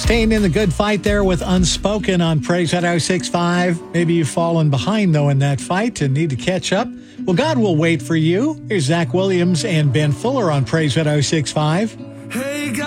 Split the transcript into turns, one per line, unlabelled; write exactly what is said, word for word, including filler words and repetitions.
Staying in the good fight there with Unspoken on Praise at oh six five. Maybe you've fallen behind, though, in that fight and need to catch up. Well, God will wait for you. Here's Zach Williams and Ben Fuller on Praise at oh six five.
Hey, God.